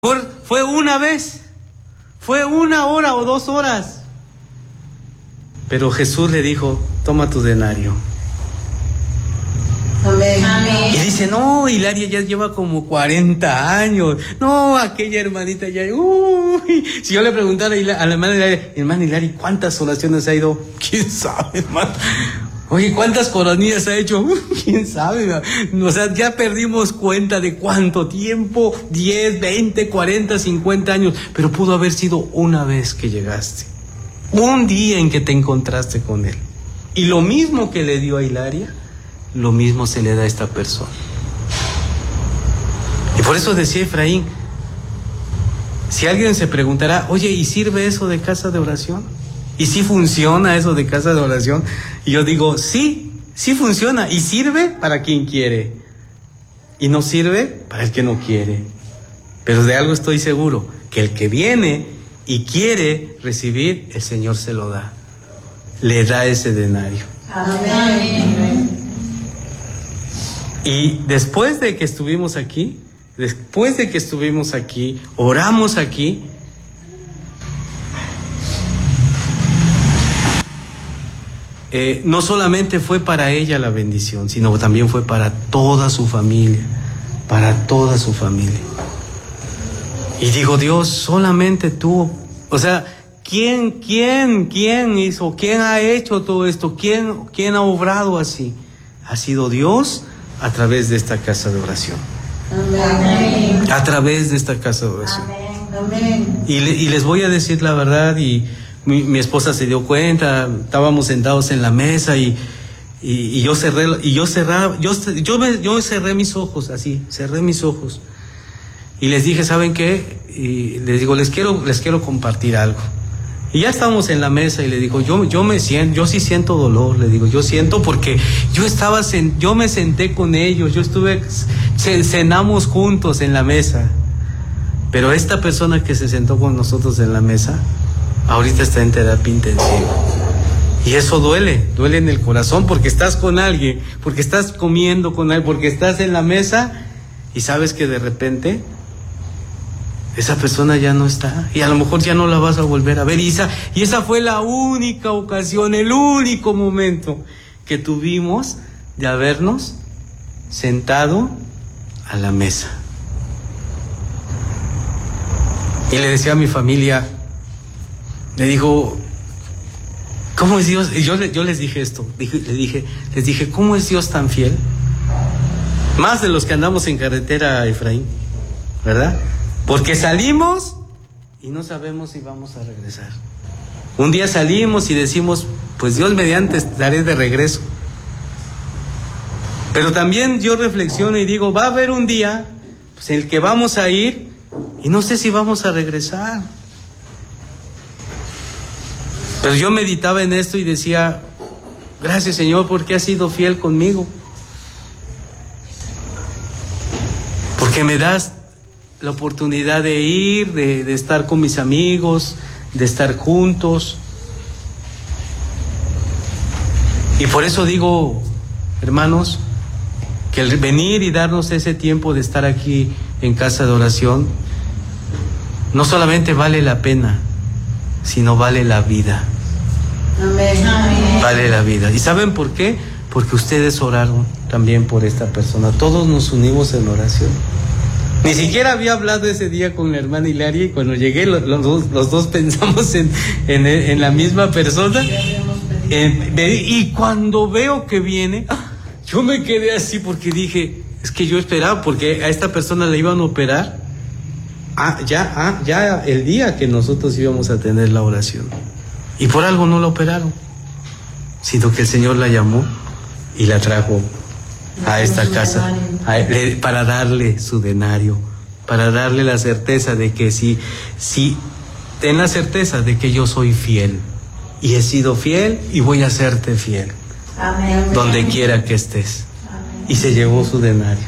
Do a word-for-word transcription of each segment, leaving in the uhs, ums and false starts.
Por, fue una vez, fue una hora o dos horas. Pero Jesús le dijo, toma tu denario. Amén. Amén. Y dice, no, Hilaria ya lleva como cuarenta años. No, aquella hermanita ya, uy. Si yo le preguntara a la hermana Hilaria, hermana Hilaria, ¿cuántas oraciones ha ido? ¿Quién sabe, hermano? Oye, ¿cuántas coronillas ha hecho? ¿Quién sabe? O sea, ya perdimos cuenta de cuánto tiempo, diez, veinte, cuarenta, cincuenta años, pero pudo haber sido una vez que llegaste, un día en que te encontraste con él. Y lo mismo que le dio a Hilaria, lo mismo se le da a esta persona. Y por eso decía Efraín, si alguien se preguntará, oye, ¿y sirve eso de casa de oración? ¿Y si funciona eso de casa de oración? Y yo digo, sí, sí funciona. Y sirve para quien quiere. Y no sirve para el que no quiere. Pero de algo estoy seguro, que el que viene y quiere recibir, el Señor se lo da. Le da ese denario. Amén. Y después de que estuvimos aquí, después de que estuvimos aquí, oramos aquí, Eh, no solamente fue para ella la bendición, sino también fue para toda su familia, para toda su familia. Y digo, Dios, solamente tú, o sea, ¿quién, quién, quién hizo, quién ha hecho todo esto? ¿Quién, quién ha obrado así? Ha sido Dios a través de esta casa de oración. Amén. A través de esta casa de oración. Amén. Y, le, y les voy a decir la verdad, y Mi, mi esposa se dio cuenta, estábamos sentados en la mesa y, y, y yo cerré, y yo cerraba, yo, yo, me, yo cerré mis ojos así, cerré mis ojos. Y les dije, ¿saben qué? Y les digo, les quiero, les quiero compartir algo. Y ya estábamos en la mesa y le digo, yo, yo me siento, yo sí siento dolor, le digo, yo siento porque yo estaba, yo me senté con ellos, yo estuve, cenamos juntos en la mesa. Pero esta persona que se sentó con nosotros en la mesa, ahorita está en terapia intensiva. Y eso duele, duele en el corazón porque estás con alguien, porque estás comiendo con alguien, porque estás en la mesa y sabes que de repente esa persona ya no está y a lo mejor ya no la vas a volver a ver. Y esa, y esa fue la única ocasión, el único momento que tuvimos de habernos sentado a la mesa. Y le decía a mi familia, le dijo, ¿cómo es Dios? Y yo, yo les dije esto, dije, les dije, les dije, ¿cómo es Dios tan fiel? Más de los que andamos en carretera, Efraín, ¿verdad? Porque salimos y no sabemos si vamos a regresar. Un día salimos y decimos, pues Dios mediante estaré de regreso. Pero también yo reflexiono y digo, va a haber un día pues, en el que vamos a ir y no sé si vamos a regresar. Pero yo meditaba en esto y decía, gracias Señor porque has sido fiel conmigo. Porque me das la oportunidad de ir, de, de estar con mis amigos, de estar juntos. Y por eso digo, hermanos, que el venir y darnos ese tiempo de estar aquí en casa de oración, no solamente vale la pena, sino vale la vida. Amén. Amén. Vale la vida. ¿Y saben por qué? Porque ustedes oraron también por esta persona. Todos nos unimos en oración. Ni siquiera había hablado ese día con la hermana Hilaria y cuando llegué los, los, dos, los dos pensamos en, en, en la misma persona. En, y cuando veo que viene, yo me quedé así porque dije, es que yo esperaba, porque a esta persona le iban a operar ah, ya, ah, ya el día que nosotros íbamos a tener la oración. Y por algo no la operaron, sino que el Señor la llamó y la trajo a esta casa a, le, para darle su denario, para darle la certeza de que sí, sí, ten la certeza de que yo soy fiel y he sido fiel y voy a serte fiel. Amén. Donde quiera que estés. Amén. Y se llevó su denario.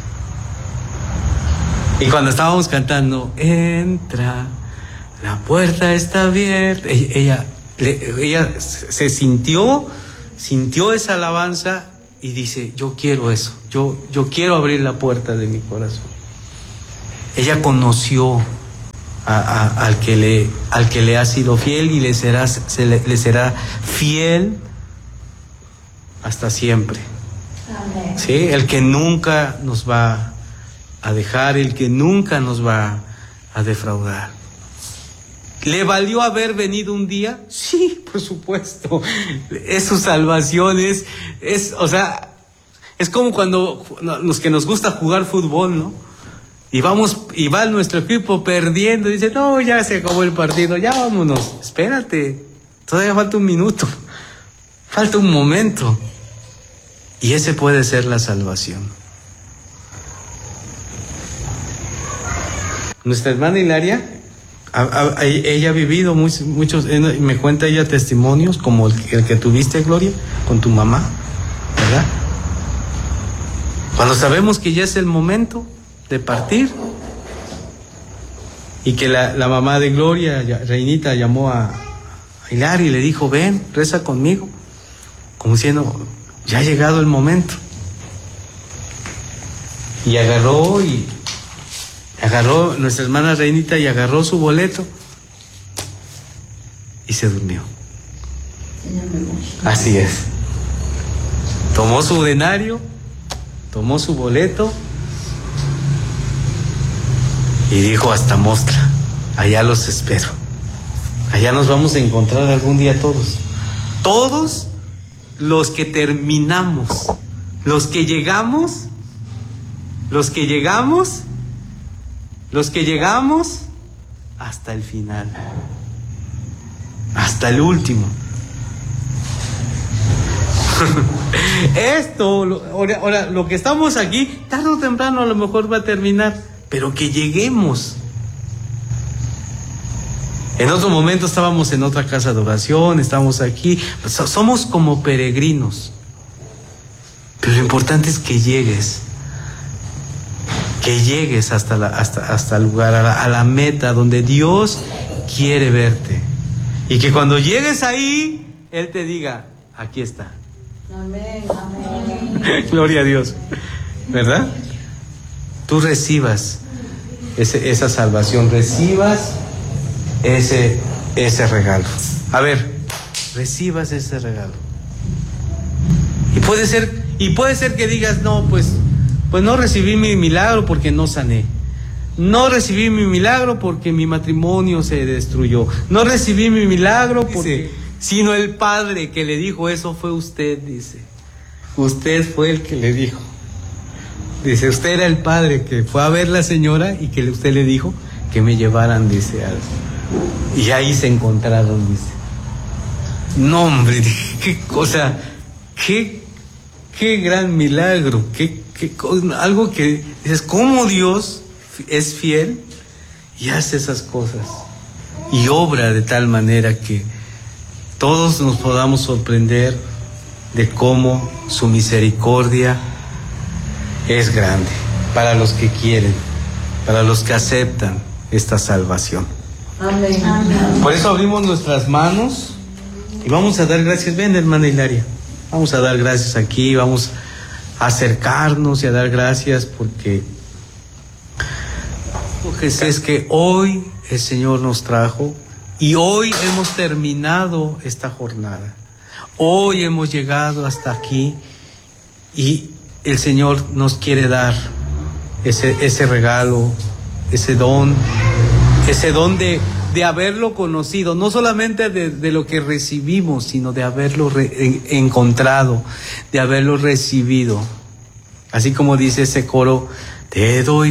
Y cuando estábamos cantando, entra, la puerta está abierta, ella, ella, ella se sintió, sintió esa alabanza y dice, yo quiero eso, yo, yo quiero abrir la puerta de mi corazón. Ella conoció a, a, al, que le, al que le ha sido fiel y le será, se le, le será fiel hasta siempre. Amén. ¿Sí? El que nunca nos va a dejar, el que nunca nos va a defraudar. ¿Le valió haber venido un día? Sí, por supuesto. Es su salvación, es, es, o sea, es como cuando los que nos gusta jugar fútbol, ¿no? Y vamos, y va nuestro equipo perdiendo, y dice, no, ya se acabó el partido, ya vámonos. Espérate, todavía falta un minuto, falta un momento. Y ese puede ser la salvación. Nuestra hermana Hilaria, a, a, ella ha vivido muy, muchos, me cuenta ella testimonios como el, el que tuviste, Gloria, con tu mamá, ¿verdad? Cuando sabemos que ya es el momento de partir y que la, la mamá de Gloria, Reinita, llamó a, a Hilaria y le dijo, ven, reza conmigo, como diciendo, ya ha llegado el momento. Y agarró y agarró nuestra hermana Reinita y agarró su boleto y se durmió. Así es. Tomó su denario, tomó su boleto y dijo, hasta Mostla, allá los espero. Allá nos vamos a encontrar algún día todos. Todos los que terminamos, los que llegamos, los que llegamos, los que llegamos hasta el final, hasta el último. Esto, ahora, ahora, lo que estamos aquí, tarde o temprano a lo mejor va a terminar, pero que lleguemos. En otro momento estábamos en otra casa de oración, estamos aquí, somos como peregrinos, pero lo importante es que llegues, que llegues hasta la, hasta, hasta el lugar, a la, a la meta donde Dios quiere verte, y que cuando llegues ahí, Él te diga, aquí está. Amén, amén. Gloria a Dios, ¿verdad? Tú recibas ese, esa salvación, recibas ese, ese regalo. A ver, recibas ese regalo. Y puede ser, y puede ser que digas, no, pues, pues no recibí mi milagro porque no sané. No recibí mi milagro porque mi matrimonio se destruyó. No recibí mi milagro porque, dice, sino el padre que le dijo eso fue usted, dice. Usted fue el que le dijo. Dice, usted era el padre que fue a ver la señora y que usted le dijo que me llevaran, dice, algo. Y ahí se encontraron, dice. No, hombre, qué cosa, qué, qué gran milagro, qué, qué, algo que dices, cómo Dios es fiel y hace esas cosas y obra de tal manera que todos nos podamos sorprender de cómo su misericordia es grande para los que quieren, para los que aceptan esta salvación. Amén. Amén. Por eso abrimos nuestras manos y vamos a dar gracias. Ven, hermana Hilaria, vamos a dar gracias aquí, vamos a acercarnos y a dar gracias porque, porque es que hoy el Señor nos trajo y hoy hemos terminado esta jornada. Hoy hemos llegado hasta aquí y el Señor nos quiere dar ese, ese regalo, ese don, ese don de, de haberlo conocido, no solamente de, de lo que recibimos, sino de haberlo re, en, encontrado, de haberlo recibido. Así como dice ese coro, te doy